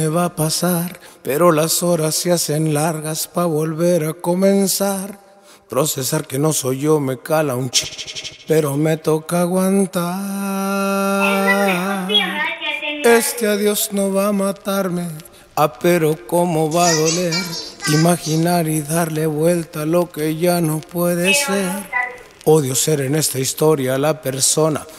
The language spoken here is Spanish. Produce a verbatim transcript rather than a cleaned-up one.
Me va a pasar, pero las horas se hacen largas pa' volver a comenzar. Procesar que no soy yo me cala un ch, pero me toca aguantar. Este adiós no va a matarme, ah, pero cómo va a doler. Imaginar y darle vuelta a lo que ya no puede ser. Odio ser en esta historia la persona